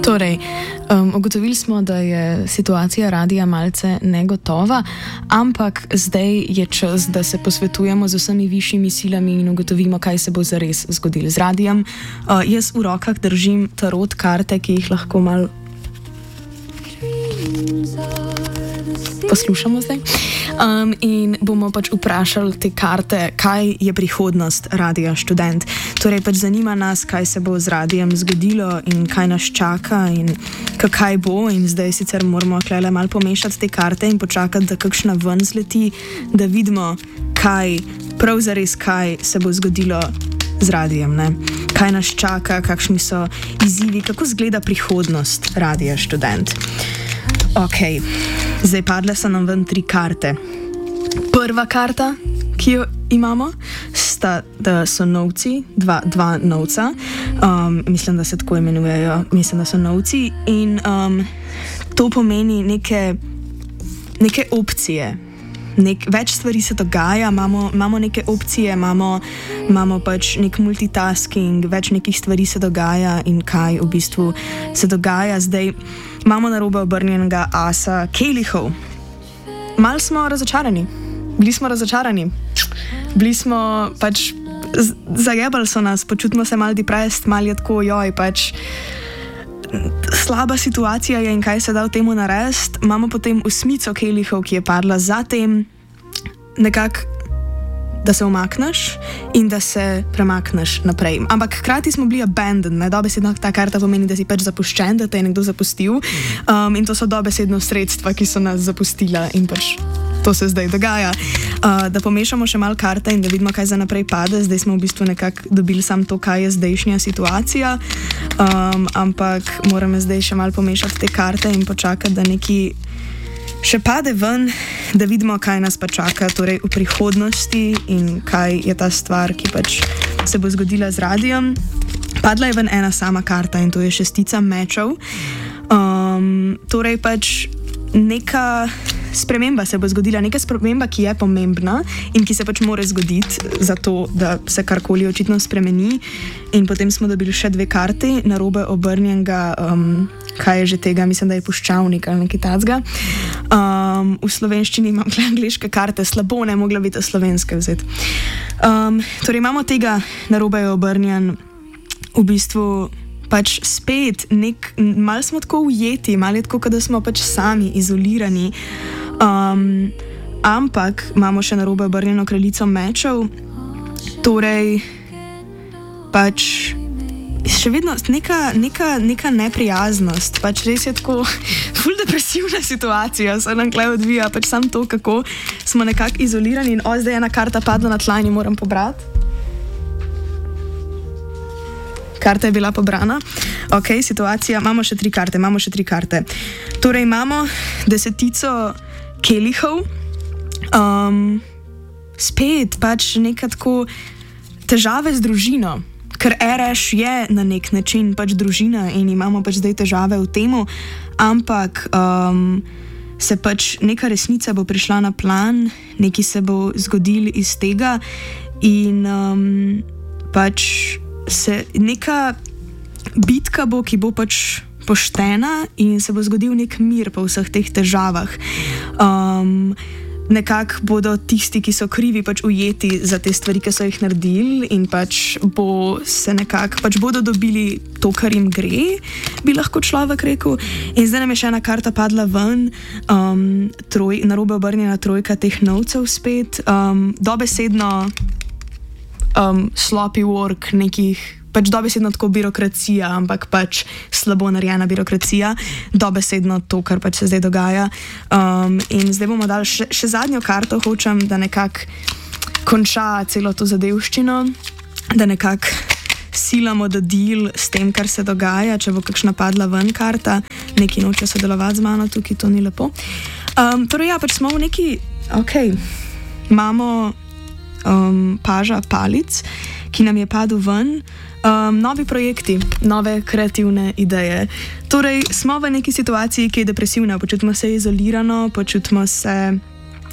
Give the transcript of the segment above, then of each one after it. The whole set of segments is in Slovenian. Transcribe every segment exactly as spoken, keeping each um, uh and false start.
Torej, um, ugotovili smo, da je situacija radia malce negotova, ampak zdaj je čas, da se posvetujemo z vsemi višjimi silami in ugotovimo, kaj se bo zares zgodilo z radijem. Uh, jaz v rokah držim tarot karte, ki jih lahko malo poslušamo zdaj. Um, in bomo pač vprašali te karte, kaj je prihodnost Radia Študent. Torej pač zanima nas, kaj se bo z radijem zgodilo in kaj nas čaka in kaj bo. In zdaj sicer moramo klele malo pomešati te karte in počakati, da kakšna ven zleti, da vidimo, kaj, prav zares kaj se bo zgodilo z radijem, ne? Kaj nas čaka, kakšni so izzivi, kako izgleda prihodnost Radia Študent. Ok, zdaj padle so nam ven tri karte. Prva karta, ki jo imamo, sta, da so novci, dva, dva novca, um, mislim, da se tako imenujejo, mislim, da so novci in um, to pomeni neke, neke opcije. Nek, več stvari se dogaja, imamo, imamo neke opcije, imamo, imamo pač nek multitasking, več nekih stvari se dogaja in kaj v bistvu se dogaja. Zdaj imamo narobe obrnjenega asa kelihov. Mal smo razočarani, bili smo razočarani, bili smo pač, zajebali so nas, počutimo se mal depressed, mal je tako, joj, pač slaba situacija je in kaj se da v temu narediti. Imamo potem osmico kelihov, ki je padla za tem nekako, da se umakneš in da se premakneš naprej. Ampak hkrati smo bili abandoned, ne? Dobesedno ta karta pomeni, da si pač zapuščen, da te je nekdo zapustil um, in to so dobesedno sredstva, ki so nas zapustila in pač to se zdaj dogaja. Uh, da pomešamo še malo karte in da vidimo, kaj za naprej pade. Zdaj smo v bistvu nekako dobili sam to, kaj je zdajšnja situacija, um, ampak moramo zdaj še malo pomešati te karte in počakati, da neki še pade ven, da vidimo, kaj nas pa čaka torej v prihodnosti in kaj je ta stvar, ki pač se bo zgodila z radijem. Padla je ven ena sama karta in to je šestica mečev. Um, torej pač neka sprememba se bo zgodila, neka sprememba, ki je pomembna in ki se pač mora zgoditi zato, da se karkoli očitno spremeni. In potem smo dobili še dve karti, narobe obrnjenega, um, kaj je že tega, mislim, da je puščavnik ali nekaj tacga. Um, v slovenščini imam angliške karte, slabo, ne mogla biti slovenske vzeti. Um, torej imamo tega, narobe je obrnjen, v bistvu pač spet, nek, malo smo tako ujeti, malo je tako, da smo pač sami, izolirani. Um, ampak imamo še narobe obrnjeno kraljico mečev, torej pač še vedno neka, neka, neka neprijaznost, pač res je tako ful depresivna situacija, se nam tukaj odvija, pač sam to, kako smo nekako izolirani in o, zdaj ena karta padla na tla in moram pobrati. Karta je bila pobrana. Ok, situacija, imamo še tri karte, imamo še tri karte. Torej imamo desetico kelihov. Um, spet pač neka tako težave z družino, ker Ereš je na nek način pač družina in imamo pač zdaj težave v temu, ampak um, se pač neka resnica bo prišla na plan, nekaj se bo zgodil iz tega in um, pač se neka bitka bo, ki bo pač poštena in se bo zgodil nek mir po vseh teh težavah. Um, nekako bodo tisti, ki so krivi, pač ujeti za te stvari, ki so jih naredili in pač bo se nekako, pač bodo dobili to, kar jim gre, bi lahko človek rekel. In zdaj nam je še ena karta padla ven, um, troj, narobe obrnjena trojka teh novcev spet, um, dobesedno Um, sloppy work nekih, pač dobesedno tako birokracija, ampak pač slabo narejena birokracija, dobesedno to, kar pač se zdaj dogaja. Um, in zdaj bomo dali še, še zadnjo karto, hočem, da nekako konča celo to zadevščino, da nekako silamo da deal s tem, kar se dogaja, če bo kakšna padla ven karta, neki noče sodelovati z mano, tukaj to ni lepo. Um, torej ja, pač smo v neki, ok, imamo Um, paža palic, ki nam je padel ven, um, novi projekti, nove kreativne ideje. Torej, smo v neki situaciji, ki je depresivna, počutimo se izolirano, počutimo se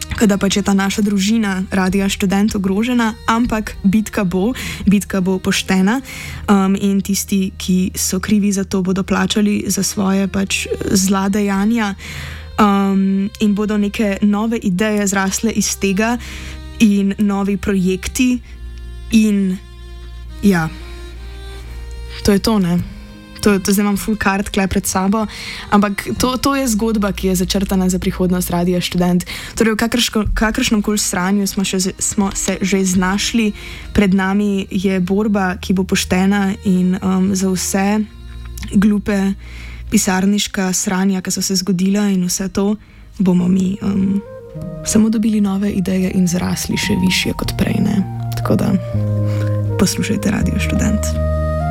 da pač je ta naša družina Radia Študent ogrožena, ampak bitka bo, bitka bo poštena um, in tisti, ki so krivi za to, bodo plačali za svoje pač zla dejanja um, in bodo neke nove ideje zrasle iz tega in novi projekti in ja, to je to, ne? To, to zdaj imam full card kle pred sabo, ampak to, to je zgodba, ki je začrtana za prihodnost Radia Študent. Torej, v kakršnem koli sranju smo, še, smo se že znašli, pred nami je borba, ki bo poštena in um, za vse glupe pisarniška sranja, ki so se zgodila in vse to, bomo mi um, samo dobili nove ideje in zrasli še višje kot prej, ne? Tako da poslušajte Radio Študent.